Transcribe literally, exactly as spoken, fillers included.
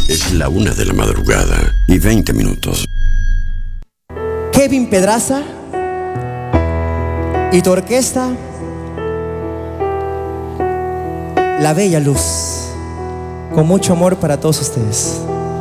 Es la una de la madrugada y veinte minutos. Kevin Pedraza y tu orquesta La Bella Luz, con mucho amor para todos ustedes.